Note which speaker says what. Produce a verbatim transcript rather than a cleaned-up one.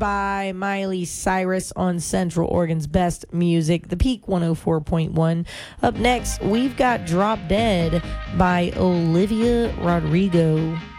Speaker 1: by Miley Cyrus on Central Oregon's Best Music, The Peak one oh four point one. Up next, we've got Drop Dead by Olivia Rodrigo.